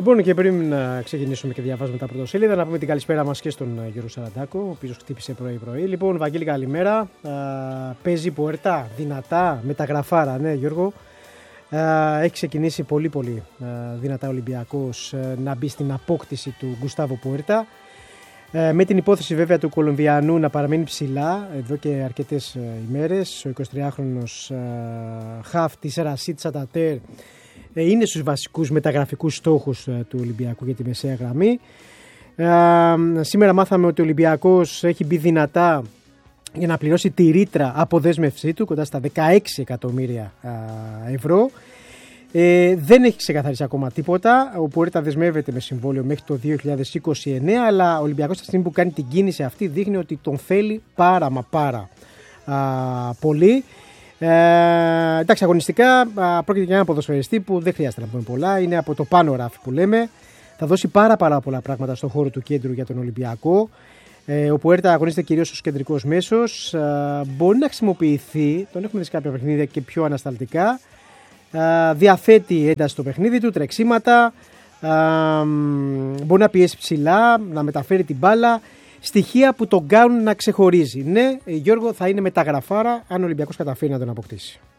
Λοιπόν, και πριν να ξεκινήσουμε και διαβάζουμε τα πρωτοσέλιδα, να πούμε την καλησπέρα μας και στον Γιώργο Σαραντάκο, ο οποίος χτύπησε πρωί-πρωί. Λοιπόν, Βαγγέλη, καλημέρα. Παίζει Πουέρτα, δυνατά, μεταγραφάρα, ναι, Γιώργο. Έχει ξεκινήσει πολύ δυνατά ο Ολυμπιακός να μπει στην απόκτηση του Γκουστάβο Πουέρτα. Με την υπόθεση βέβαια του Κολομβιανού να παραμένει ψηλά εδώ και αρκετές ημέρες. Ο 23χρονος χαφ της Ρασίτ Σανταντέρ είναι στους βασικούς μεταγραφικούς στόχους του Ολυμπιακού για τη μεσαία γραμμή. Σήμερα μάθαμε ότι ο Ολυμπιακός έχει μπει δυνατά για να πληρώσει τη ρήτρα αποδέσμευσή του κοντά στα 16 εκατομμύρια ευρώ. Δεν έχει ξεκαθαρίσει ακόμα τίποτα. Ο Πουέρτα δεσμεύεται με συμβόλαιο μέχρι το 2029, αλλά ο Ολυμπιακός στη στιγμή που κάνει την κίνηση αυτή δείχνει ότι τον θέλει πάρα πολύ. Εντάξει, αγωνιστικά πρόκειται για ένα ποδοσφαιριστή που δεν χρειάζεται να πούμε πολλά. Είναι από το πάνω ράφι που λέμε. Θα δώσει πάρα πολλά πράγματα στον χώρο του κέντρου για τον Ολυμπιακό. Ο Πουέρτα αγωνίζεται κυρίως ως κεντρικός μέσος. Μπορεί να χρησιμοποιηθεί, τον έχουμε δει σε κάποια παιχνίδια και πιο ανασταλτικά. Διαθέτει ένταση στο παιχνίδι του, τρεξίματα. Μπορεί να πιέσει ψηλά, να μεταφέρει την μπάλα. Στοιχεία που τον κάνουν να ξεχωρίζει. Ναι, Γιώργο, θα είναι μεταγραφάρα αν ο Ολυμπιακός καταφέρει να τον αποκτήσει.